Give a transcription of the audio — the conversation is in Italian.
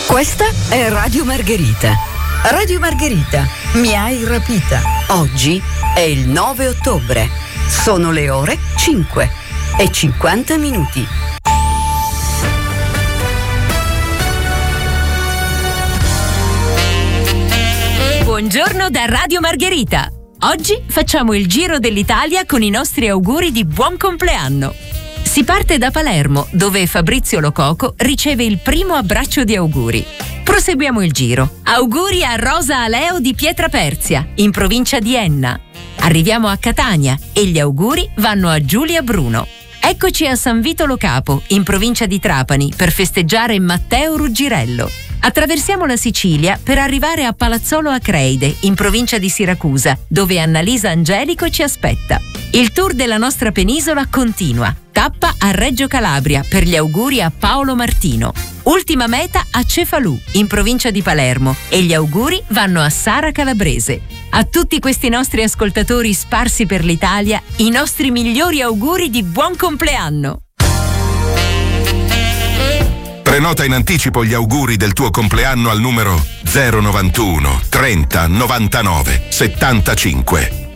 Questa è Radio Margherita. Radio Margherita, mi hai rapita. Oggi è il 9 ottobre. Sono le ore 5:50. Buongiorno da Radio Margherita. Oggi facciamo il giro dell'Italia con i nostri auguri di buon compleanno. Si parte da Palermo, dove Fabrizio Lococo riceve il primo abbraccio di auguri. Proseguiamo il giro. Auguri a Rosa Aleo di Pietraperzia, in provincia di Enna. Arriviamo a Catania e gli auguri vanno a Giulia Bruno. Eccoci a San Vito Lo Capo, in provincia di Trapani, per festeggiare Matteo Ruggirello. Attraversiamo la Sicilia per arrivare a Palazzolo Acreide, in provincia di Siracusa, dove Annalisa Angelico ci aspetta. Il tour della nostra penisola continua. Tappa a Reggio Calabria per gli auguri a Paolo Martino. Ultima meta a Cefalù, in provincia di Palermo, e gli auguri vanno a Sara Calabrese. A tutti questi nostri ascoltatori sparsi per l'Italia, i nostri migliori auguri di buon compleanno. Prenota in anticipo gli auguri del tuo compleanno al numero 091 30 99 75.